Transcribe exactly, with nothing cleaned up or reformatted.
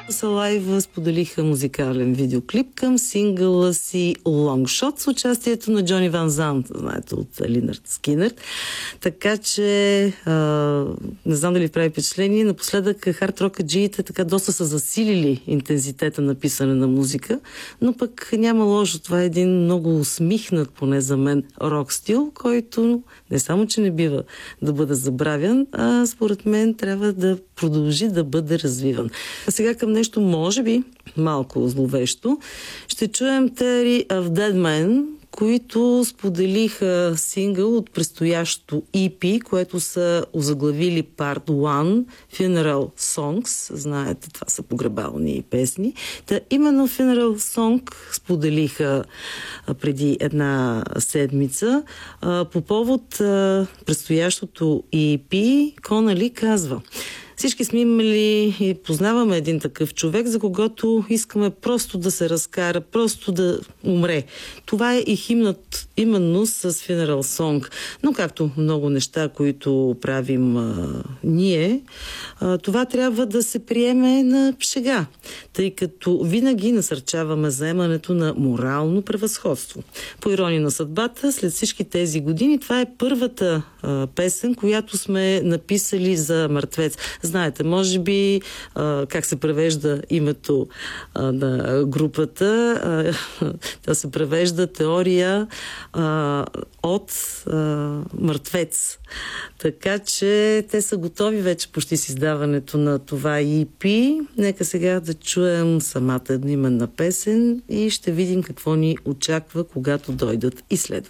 Салайва споделиха музикален видеоклип към сингъла си Long Shot с участието на Джони Ван Зант, знаете, от Линард Скинърд. Така че а, не знам дали прави впечатление, напоследък хард-рокаджиите така доста са засилили интензитета на писане на музика, но пък няма лошо. Това е един много усмихнат, поне за мен, рок стил, който не само, че не бива да бъде забравян, а според мен трябва да продължи да бъде развиван. А сега към нещо, може би, малко зловещо. Ще чуем Theory of Dead Men, които споделиха сингъл от предстоящото и пи, което са озаглавили Part едно, Funeral Songs. Знаете, това са погребални песни. Та именно Funeral Song споделиха преди една седмица. По повод предстоящото и пи, Конали казва: всички сме имали и познаваме един такъв човек, за когото искаме просто да се разкара, просто да умре. Това е и химнат именно с Funeral Song. Но както много неща, които правим а, ние, а, това трябва да се приеме на шега, тъй като винаги насърчаваме заемането на морално превъзходство. По ирония на съдбата, след всички тези години, това е първата а, песен, която сме написали за мъртвец. Знаете, може би а, как се превежда името а, на групата. А, тя се превежда теория а, от а, мъртвец. Така че те са готови вече почти с издаването на това и пи. Нека сега да чуем самата едноименна песен и ще видим какво ни очаква, когато дойдат и следващите.